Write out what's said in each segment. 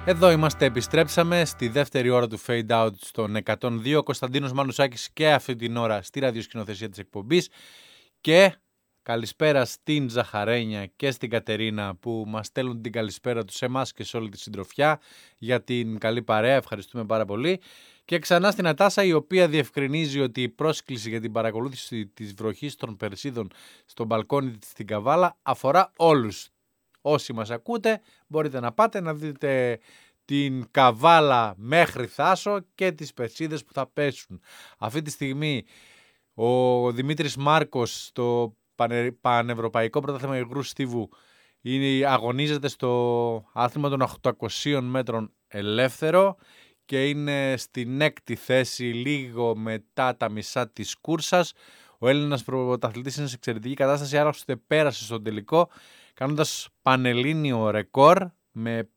Εδώ είμαστε, επιστρέψαμε στη δεύτερη ώρα του Fade Out στον 102. Κωνσταντίνος Μανουσάκης και αυτή την ώρα στη ραδιοσκηνοθεσία της εκπομπής. Και καλησπέρα στην Ζαχαρένια και στην Κατερίνα που μας στέλνουν την καλησπέρα τους σε εμάς και σε όλη τη συντροφιά για την καλή παρέα. Ευχαριστούμε πάρα πολύ. Και ξανά στην Νατάσα, η οποία διευκρινίζει ότι η πρόσκληση για την παρακολούθηση της βροχής των Περσίδων στο μπαλκόνι της στην Καβάλα αφορά όλους. Όσοι μας ακούτε μπορείτε να πάτε να δείτε την Καβάλα μέχρι Θάσο και τις Περσίδες που θα πέσουν. Αυτή τη στιγμή ο Δημήτρης Μάρκος στο Πανευρωπαϊκό Πρωτάθλημα Υγρού Στίβου αγωνίζεται στο άθλημα των 800 μέτρων ελεύθερο και είναι στην 6η θέση λίγο μετά τα μισά της κούρσας. Ο Έλληνας πρωταθλητής είναι σε εξαιρετική κατάσταση, άλλωστε πέρασε στον τελικό κάνοντας πανελλήνιο ρεκόρ με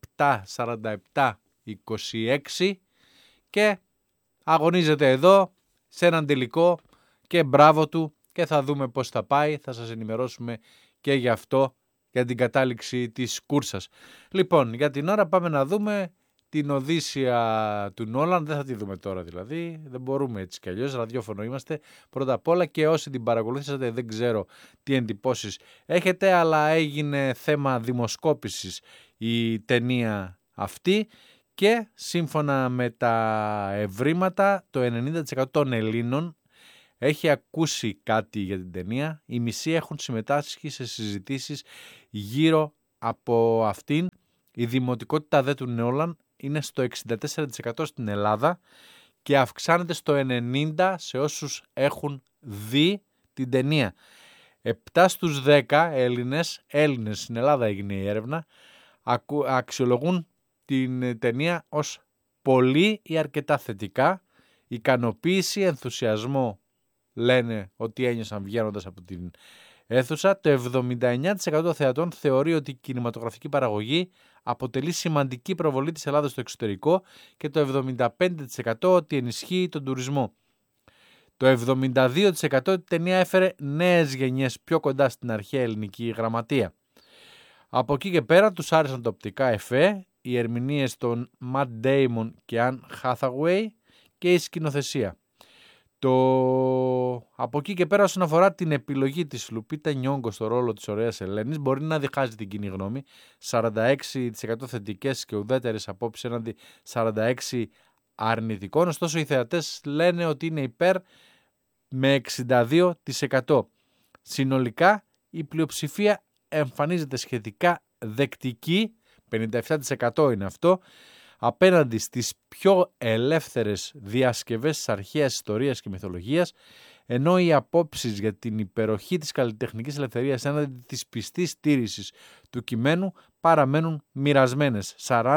7:47:26 και αγωνίζεται εδώ σε έναν τελικό και μπράβο του και θα δούμε πώς θα πάει, θα σας ενημερώσουμε και γι' αυτό, για την κατάληξη της κούρσας. Λοιπόν, για την ώρα πάμε να δούμε την Οδύσσια του Νόλαν, δεν θα τη δούμε τώρα δηλαδή, δεν μπορούμε έτσι κι αλλιώς, ραδιόφωνο είμαστε πρώτα απ' όλα και όσοι την παρακολουθήσατε δεν ξέρω τι εντυπώσεις έχετε, αλλά έγινε θέμα δημοσκόπησης η ταινία αυτή και σύμφωνα με τα ευρήματα το 90% των Ελλήνων έχει ακούσει κάτι για την ταινία, οι μισοί έχουν συμμετάσχει σε συζητήσεις γύρω από αυτήν. Η δημοτικότητα δε του Νόλαν είναι στο 64% στην Ελλάδα και αυξάνεται στο 90% σε όσους έχουν δει την ταινία. 7 στους 10 Έλληνες στην Ελλάδα έγινε η έρευνα, αξιολογούν την ταινία ως πολύ ή αρκετά θετικά. Ικανοποίηση, ενθουσιασμό λένε ότι ένιωσαν βγαίνοντας από την αίθουσα. Το 79% των θεατών θεωρεί ότι η κινηματογραφική παραγωγή αποτελεί σημαντική προβολή της Ελλάδας στο εξωτερικό και το 75% ότι ενισχύει τον τουρισμό. Το 72% ότι η ταινία έφερε νέες γενιές πιο κοντά στην αρχαία ελληνική γραμματεία. Από εκεί και πέρα τους άρεσαν τα οπτικά εφέ, οι ερμηνείες των Matt Damon και Anne Hathaway και η σκηνοθεσία. Από εκεί και πέρα όσον αφορά την επιλογή της Λουπίτα Νιόγκο στο ρόλο της ωραίας Ελένης μπορεί να διχάζει την κοινή γνώμη. 46% θετικές και ουδέτερες απόψεις έναντι 46% αρνητικών. Ωστόσο οι θεατές λένε ότι είναι υπέρ με 62%. Συνολικά η πλειοψηφία εμφανίζεται σχετικά δεκτική, 57% είναι αυτό, απέναντι στις πιο ελεύθερες διασκευές της αρχαίας ιστορίας και μυθολογίας, ενώ οι απόψεις για την υπεροχή της καλλιτεχνικής ελευθερίας έναντι της πιστής στήρησης του κειμένου παραμένουν μοιρασμένες,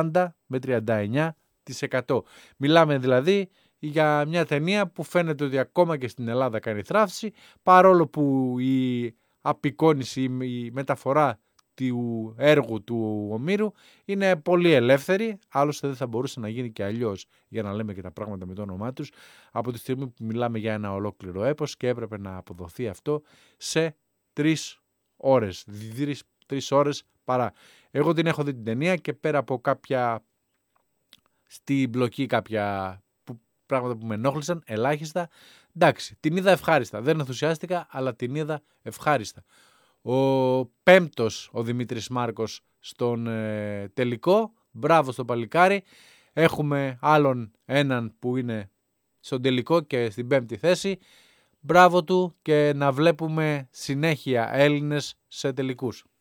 40-39%. Μιλάμε δηλαδή για μια ταινία που φαίνεται ότι ακόμα και στην Ελλάδα κάνει θράψη, παρόλο που η απεικόνιση, η μεταφορά του έργου του Ομήρου είναι πολύ ελεύθερη, άλλωστε δεν θα μπορούσε να γίνει και αλλιώς, για να λέμε και τα πράγματα με το όνομά τους, από τη στιγμή που μιλάμε για ένα ολόκληρο έπος και έπρεπε να αποδοθεί αυτό σε 3 ώρες, 3 ώρες παρά. Εγώ την έχω δει την ταινία και πέρα από κάποια στην μπλοκή κάποια πράγματα που με ενόχλησαν, ελάχιστα, εντάξει, την είδα ευχάριστα, δεν ενθουσιάστηκα, αλλά την είδα ευχάριστα. Ο πέμπτος ο Δημήτρης Μάρκος στον τελικό, μπράβο στο παλικάρι. Έχουμε άλλον έναν που είναι στον τελικό και στην 5η θέση, μπράβο του και να βλέπουμε συνέχεια Έλληνες σε τελικούς.